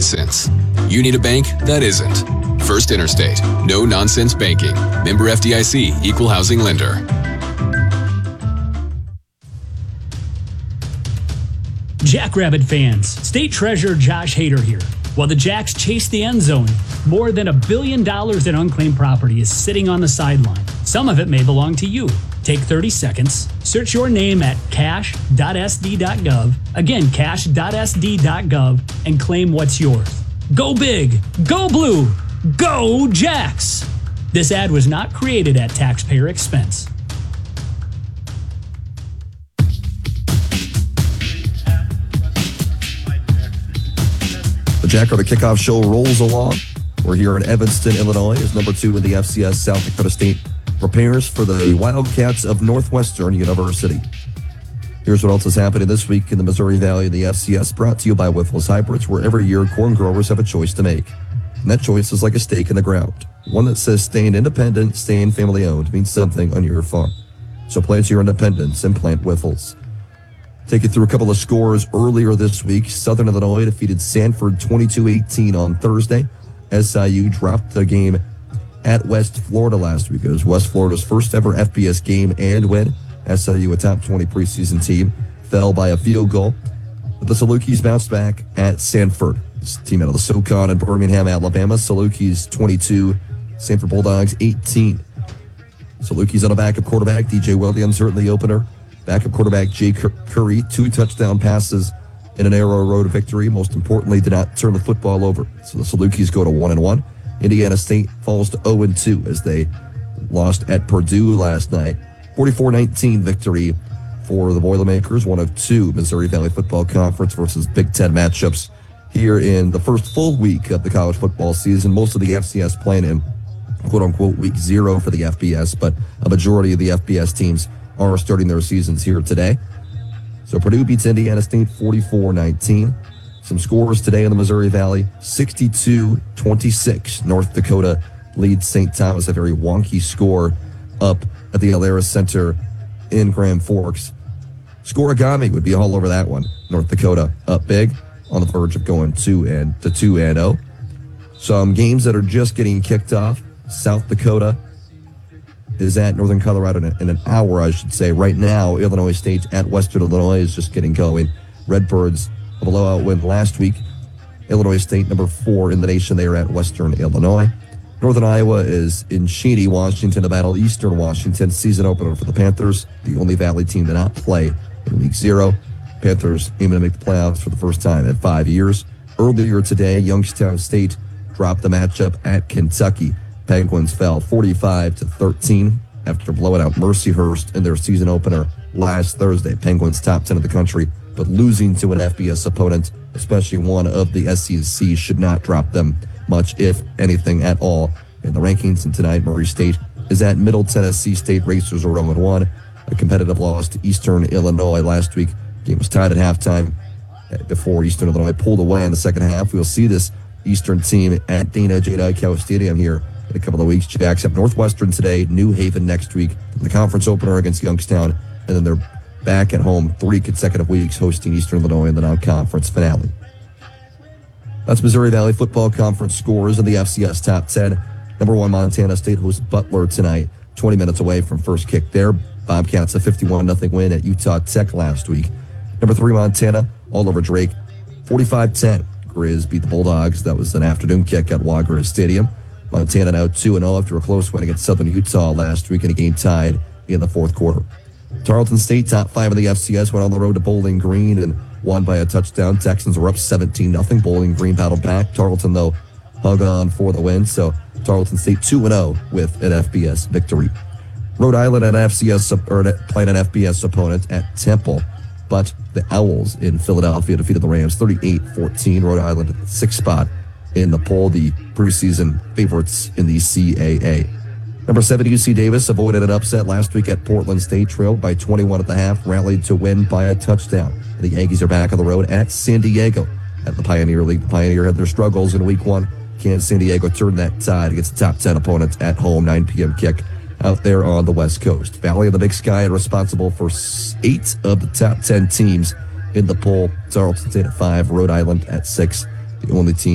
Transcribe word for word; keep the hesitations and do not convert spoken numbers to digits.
nonsense. You need a bank that isn't. First Interstate. No nonsense banking. Member F D I C. Equal housing lender. Jackrabbit fans, State Treasurer Josh Hader here. While the Jacks chase the end zone, more than a billion dollars in unclaimed property is sitting on the sideline. Some of it may belong to you. Take thirty seconds, search your name at cash dot s d dot gov, again cash dot s d dot gov, and claim what's yours. Go big, go blue, go Jacks! This ad was not created at taxpayer expense. The Jack or the Kickoff Show rolls along. We're here in Evanston, Illinois, as number two in the F C S. South Dakota State prepares for the Wildcats of Northwestern University. Here's what else is happening this week in the Missouri Valley in the F C S, brought to you by Wyffels Hybrids, where every year corn growers have a choice to make. And that choice is like a stake in the ground. One that says staying independent, staying family owned means something on your farm. So plant your independence and plant Wyffels. Take you through a couple of scores earlier this week. Southern Illinois defeated Sanford twenty-two eighteen on Thursday. S I U dropped the game at West Florida last week. It was West Florida's first ever F B S game and win. S I U, a top twenty preseason team, fell by a field goal. But the Salukis bounced back at Sanford. This team out of the SoCon in Birmingham, Alabama. Salukis twenty-two, Sanford Bulldogs eighteen. Salukis on a backup quarterback. D J Williams hurt in the opener. Backup quarterback Jay Curry, two touchdown passes in an narrow road victory. Most importantly, did not turn the football over. So the Salukis go to one and one. Indiana State falls to oh and two as they lost at Purdue last night. forty-four nineteen victory for the Boilermakers, one of two Missouri Valley Football Conference versus Big Ten matchups here in the first full week of the college football season. Most of the F C S playing in quote-unquote week zero for the F B S, but a majority of the F B S teams are starting their seasons here today. So Purdue beats Indiana State forty-four nineteen. Some scores today in the Missouri Valley. sixty-two twenty-six. North Dakota leads Saint Thomas, a very wonky score up at the Alara Center in Grand Forks. Scorigami would be all over that one. North Dakota up big, on the verge of going two and to two and oh. Some games that are just getting kicked off. South Dakota is at Northern Colorado in, a, in an hour, I should say. Right now, Illinois State at Western Illinois is just getting going. Redbirds, a blowout win last week. Illinois State, number four in the nation, they are at Western Illinois. Northern Iowa is in Cheney, Washington, to battle Eastern Washington. Season opener for the Panthers, the only Valley team to not play in week zero. Panthers aiming to make the playoffs for the first time in five years. Earlier today, Youngstown State dropped the matchup at Kentucky. Penguins fell forty-five to thirteen after blowing out Mercyhurst in their season opener last Thursday. Penguins top ten of the country, but losing to an F B S opponent, especially one of the S E C, should not drop them much, if anything at all, in the rankings. And tonight, Murray State is at Middle Tennessee State. Racers are oh and one. A competitive loss to Eastern Illinois last week. Game was tied at halftime before Eastern Illinois pulled away in the second half. We'll see this Eastern team at Dana J. Dykow Stadium here in a couple of weeks. Jacks have Northwestern today, New Haven next week, the conference opener against Youngstown, and then they're back at home three consecutive weeks hosting Eastern Illinois in the non-conference finale. That's Missouri Valley Football Conference scores in the F C S Top ten. Number one, Montana State hosts Butler tonight, twenty minutes away from first kick there. Bobcats a fifty-one nothing win at Utah Tech last week. Number three, Montana, all over Drake, forty-five ten. Grizz beat the Bulldogs. That was an afternoon kick at Wagra Stadium. Montana now two and oh after a close win against Southern Utah last week in a game tied in the fourth quarter. Tarleton State, top five in the F C S, went on the road to Bowling Green and won by a touchdown. Texans were up seventeen nothing. Bowling Green battled back. Tarleton, though, hung on for the win. So Tarleton State two and oh with an F B S victory. Rhode Island an F C S or played an F B S opponent at Temple, but the Owls in Philadelphia defeated the Rams thirty-eight fourteen. Rhode Island at the sixth spot in the poll, the preseason favorites in the C A A. Number seven, U C Davis avoided an upset last week at Portland State, trailed by twenty-one at the half, rallied to win by a touchdown. The Aggies are back on the road at San Diego at the Pioneer League. The Pioneer had their struggles in week one. Can San Diego turn that tide against the top ten opponents at home? nine p.m. kick out there on the West Coast. Valley of the Big Sky are responsible for eight of the top ten teams in the poll. Tarleton State at five, Rhode Island at six. The only team